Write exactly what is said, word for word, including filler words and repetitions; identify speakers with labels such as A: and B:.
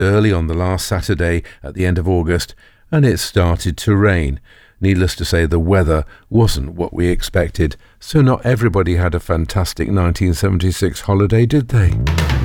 A: early on the last Saturday at the end of August, and it started to rain. Needless to say, the weather wasn't what we expected, so not everybody had a fantastic nineteen seventy-six holiday, did they?